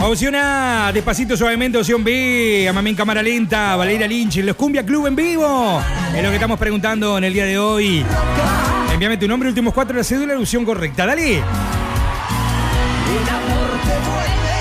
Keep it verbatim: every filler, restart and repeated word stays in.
Opción A, Despacito Suavemente. Opción B, Amame en Cámara Lenta, Valeria Lynch, Los Cumbia Club en vivo. Es lo que estamos preguntando en el día de hoy. Envíame tu nombre, últimos cuatro de la cédula, opción correcta. Dale. El amor te